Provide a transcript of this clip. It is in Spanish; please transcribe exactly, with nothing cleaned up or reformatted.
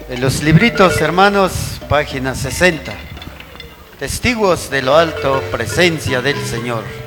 En los libritos, hermanos, página sesenta. Testigos de lo alto, presencia del Señor.